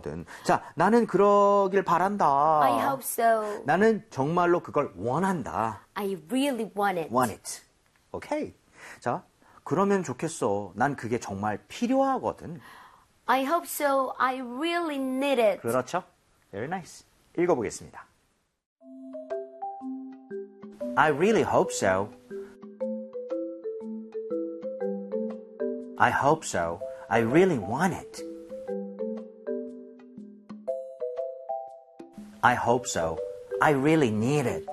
필요하거든. 자, 나는 그러길 바란다. I hope so. 나는 정말로 그걸 원한다. I really want it. Want it. 오케이. 자, 그러면 좋겠어. 난 그게 정말 필요하거든. I hope so. I really need it. 그렇죠. Very nice. 읽어보겠습니다. I really hope so. I hope so. I really want it. I hope so. I really need it.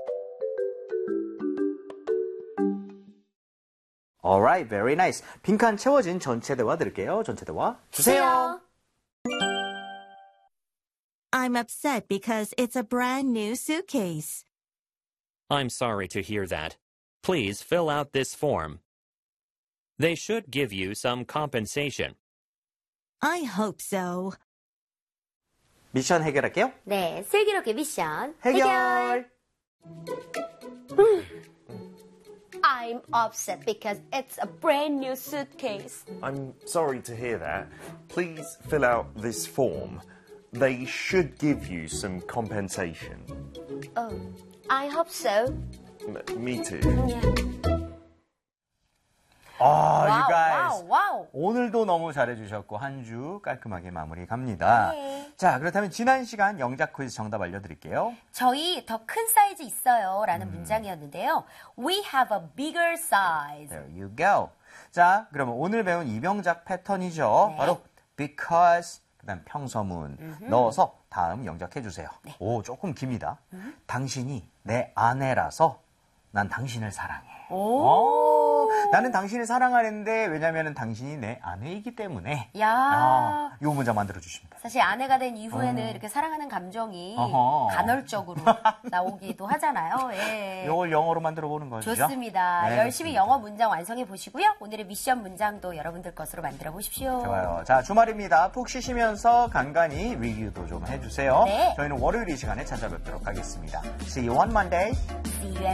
Alright, very nice. 빈칸 채워진 전체 대화 들을게요. 전체 대화 주세요. I'm upset because it's a brand new suitcase. I'm sorry to hear that. Please fill out this form. They should give you some compensation. I hope so. 미션 해결할게요. 네, 슬기롭게 미션 해결. I'm upset because it's a brand new suitcase. I'm sorry to hear that. Please fill out this form. They should give you some compensation. Oh, I hope so. Me too. You guys. 와우. 오늘도 너무 잘해주셨고 한 주 깔끔하게 마무리 갑니다. 네. 자, 그렇다면 지난 시간 영작 퀴즈 정답 알려드릴게요. 저희 더 큰 사이즈 있어요 라는 문장이었는데요. We have a bigger size. There you go. 자, 그러면 오늘 배운 이병작 패턴이죠. 네. 바로 because, 그 다음 평서문 넣어서 다음 영작해주세요. 네. 오, 조금 깁니다. 당신이 내 아내라서 난 당신을 사랑해. 나는 당신을 사랑하는데 왜냐하면 당신이 내 아내이기 때문에 야. 이 문장 만들어주시면 돼요. 사실 아내가 된 이후에는 이렇게 사랑하는 감정이 어허. 간헐적으로 나오기도 하잖아요. 예. 이걸 영어로 만들어 보는 거죠. 좋습니다. 네, 열심히 좋습니다. 영어 문장 완성해 보시고요. 오늘의 미션 문장도 여러분들 것으로 만들어 보십시오. 좋아요. 자, 주말입니다. 푹 쉬시면서 간간히 리뷰도 좀 해주세요. 네. 저희는 월요일 이 시간에 찾아뵙도록 하겠습니다. See you on Monday. See you